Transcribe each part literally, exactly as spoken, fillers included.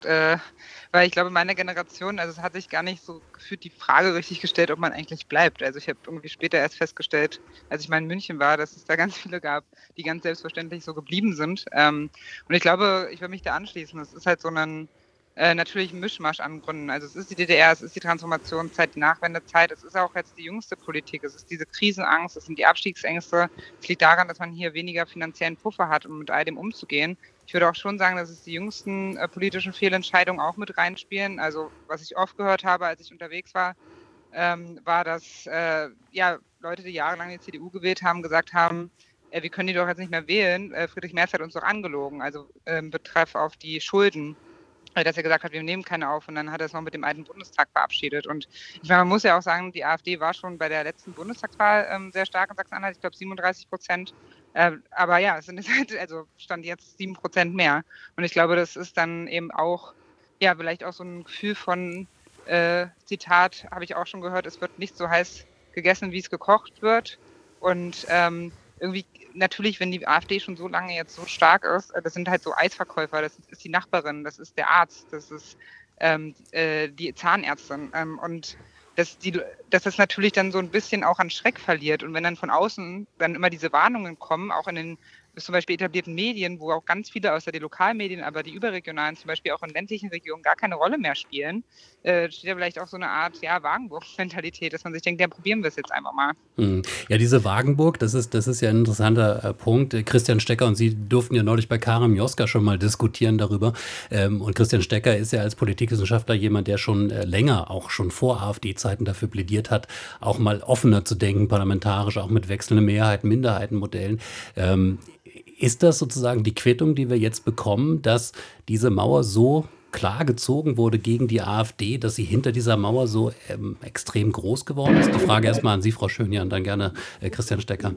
Äh, weil ich glaube, meine Generation also, es hat sich gar nicht so gefühlt die Frage richtig gestellt, ob man eigentlich bleibt. Also, ich habe irgendwie später erst festgestellt, als ich mal in München war, dass es da ganz viele gab, die ganz selbstverständlich so geblieben sind. Ähm, und ich glaube, ich würde mich da anschließen. Es ist halt so 'nen äh, natürlich 'n Mischmasch an Gründen. Also, es ist die D D R, es ist die Transformationszeit, die Nachwendezeit, es ist auch jetzt die jüngste Politik. Es ist diese Krisenangst, es sind die Abstiegsängste. Es liegt daran, dass man hier weniger finanziellen Puffer hat, um mit all dem umzugehen. Ich würde auch schon sagen, dass es die jüngsten, äh, politischen Fehlentscheidungen auch mit reinspielen. Also, was ich oft gehört habe, als ich unterwegs war, ähm, war, dass, äh, ja, Leute, die jahrelang die C D U gewählt haben, gesagt haben: „Äh, wir können die doch jetzt nicht mehr wählen. Äh, Friedrich Merz hat uns doch angelogen.“ Also, ähm, Betreff auf die Schulden, äh, dass er gesagt hat: „Wir nehmen keine auf.“ Und dann hat er's noch mit dem alten Bundestag verabschiedet. Und ich meine, man muss ja auch sagen, die AfD war schon bei der letzten Bundestagswahl, ähm, sehr stark in Sachsen-Anhalt, ich glaube siebenunddreißig Prozent. Ähm, aber ja, es sind jetzt halt also, Stand jetzt sieben Prozent mehr. Und ich glaube, das ist dann eben auch ja, vielleicht auch so 'n Gefühl von, äh, Zitat habe ich auch schon gehört: „Es wird nicht so heiß gegessen, wie's gekocht wird.“ Und, ähm, irgendwie natürlich, wenn die AfD schon so lange jetzt so stark ist äh, das sind halt so Eisverkäufer, das ist die Nachbarin, das ist der Arzt, das ist, ähm, äh, die Zahnärztin. Ähm, und dass die L dass das natürlich dann so 'n bisschen auch an Schreck verliert. Und wenn dann von außen dann immer diese Warnungen kommen, auch in den zum Beispiel etablierten Medien, wo auch ganz viele außer den Lokalmedien, aber die überregionalen zum Beispiel auch in ländlichen Regionen gar keine Rolle mehr spielen, äh, steht da vielleicht auch so 'ne Art, ja, Wagenburg-Mentalität, dass man sich denkt: „Ja, probieren wir's jetzt einfach mal.“ Mhm. Ja, diese Wagenburg, das ist das ist ja 'n interessanter, äh, Punkt. Äh, Christian Stecker und Sie durften ja neulich bei Karin Mioska schon mal diskutieren darüber. Ähm, und Christian Stecker ist ja als Politikwissenschaftler jemand, der schon, äh, länger, auch schon vor AfD-Zeiten dafür plädiert hat, auch mal offener zu denken, parlamentarisch, auch mit wechselnden Mehrheiten, Minderheitenmodellen. Ähm, i ist das sozusagen die Quittung, die wir jetzt bekommen, dass diese Mauer so klar gezogen wurde gegen die AfD, dass sie hinter dieser Mauer so, ähm, extrem groß geworden ist? Die Frage erst mal an Sie, Frau Schönjan, dann gerne, äh, Christian Stecker.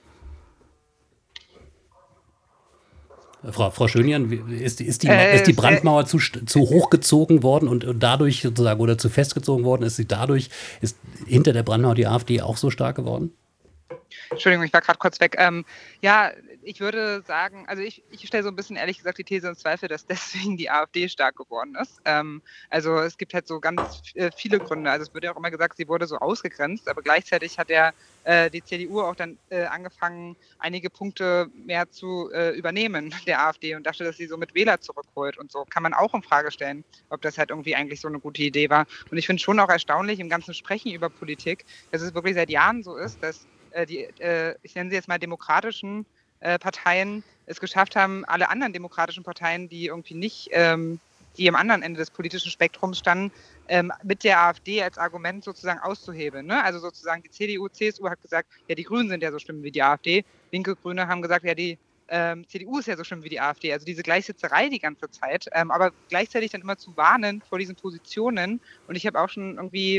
Äh, Frau Frau Schönjan, wie ist ist die Ma ist Äh, die sehr Brandmauer zu st zu hoch gezogen worden und und dadurch sozusagen oder zu fest gezogen worden? Ist sie dadurch ist hinter der Brandmauer die AfD auch so stark geworden? Entschuldigung, ich war grad kurz weg. Ähm, ja, ich würde sagen also, ich ich stelle so 'n bisschen ehrlich gesagt die These in Zweifel, dass deswegen die AfD stark geworden ist. Ähm, also, es gibt halt so ganz v äh, viele Gründe. Also, es wird ja auch immer gesagt, sie wurde so ausgegrenzt, aber gleichzeitig hat ja, äh, die C D U auch dann, äh, angefangen, einige Punkte mehr zu, äh, übernehmen der AfD und dachte, dass sie somit Wähler zurückholt und so. Kann man auch in Frage stellen, ob das halt irgendwie eigentlich so 'ne gute Idee war. Und ich finde schon auch erstaunlich im ganzen Sprechen über Politik, dass es wirklich seit Jahren so ist, dass, äh, die, äh, ich nenne sie jetzt mal demokratischen, äh, Parteien es geschafft haben, alle anderen demokratischen Parteien, die irgendwie nicht, ähm die am anderen Ende des politischen Spektrums standen, ähm, mit der AfD als Argument sozusagen auszuhebeln, ne? Also, sozusagen die C D U, C S U hat gesagt: „Ja, die Grünen sind ja so schlimm wie die AfD.“ Linke Grüne haben gesagt: „Ja, die, ähm, C D U ist ja so schlimm wie die AfD.“ Also, diese Gleichsetzerei die ganze Zeit, ähm, aber gleichzeitig dann immer zu warnen vor diesen Positionen. Und ich habe auch schon irgendwie,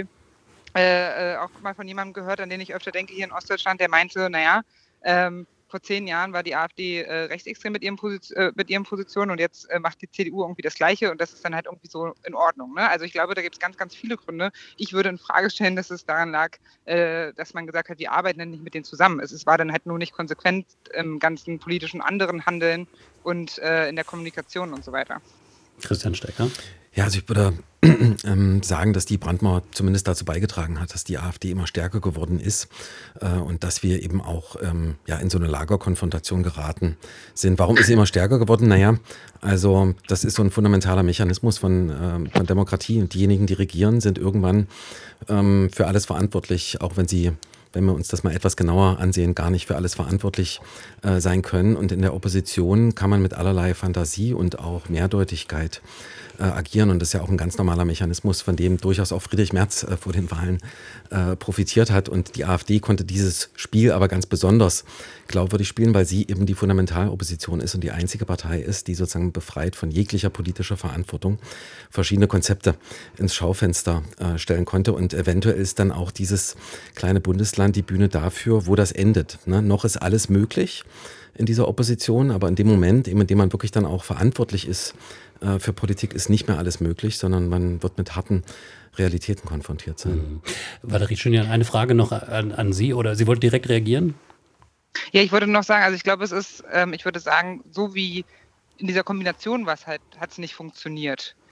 äh, äh, auch mal von jemandem gehört, an den ich öfter denke hier in Ostdeutschland, der meinte: „Na ja, ähm, vor zehn Jahren war die AfD, äh, rechtsextrem mit ihren Posi äh, mit ihren Positionen und jetzt, äh, macht die C D U irgendwie das Gleiche und das ist dann halt irgendwie so in Ordnung“, ne? Also, ich glaube, da gibt's ganz, ganz viele Gründe. Ich würde in Frage stellen, dass es daran lag, äh, dass man gesagt hat, wir arbeiten dann nicht mit denen zusammen. Es es war dann halt nur nicht konsequent im ganzen politischen anderen Handeln und, äh, in der Kommunikation und so weiter. Christian Stecker. Ja, also, ich würde, ähm, sagen, dass die Brandmauer zumindest dazu beigetragen hat, dass die AfD immer stärker geworden ist, äh, und dass wir eben auch, ähm, ja, in so 'ne Lagerkonfrontation geraten sind. Warum ist sie immer stärker geworden? Na ja, also, das ist so 'n fundamentaler Mechanismus von, ähm von Demokratie und diejenigen, die regieren, sind irgendwann, ähm, für alles verantwortlich, auch wenn sie wenn wir uns das mal etwas genauer ansehen, gar nicht für alles verantwortlich, äh, sein können. Und in der Opposition kann man mit allerlei Fantasie und auch Mehrdeutigkeit, äh, agieren. Und das ist ja auch 'n ganz normaler Mechanismus, von dem durchaus auch Friedrich Merz, äh, vor den Wahlen, äh, profitiert hat. Und die AfD konnte dieses Spiel aber ganz besonders glaubwürdig spielen, weil sie eben die Fundamentalopposition ist und die einzige Partei ist, die sozusagen befreit von jeglicher politischer Verantwortung verschiedene Konzepte ins Schaufenster, äh, stellen konnte. Und eventuell ist dann auch dieses kleine Bundesland die Bühne dafür, wo das endet, ne? Noch ist alles möglich in dieser Opposition, aber in dem Moment, eben in dem man wirklich dann auch verantwortlich ist, äh, für Politik, ist nicht mehr alles möglich, sondern man wird mit harten Realitäten konfrontiert sein. Mhm. Valerie Schönjan, eine Frage noch an an Sie oder Sie wollten direkt reagieren? Ja, ich wollte noch sagen also, ich glaube, es ist ähm, ich würde sagen, so wie in dieser Kombination war's halt hat's nicht funktioniert.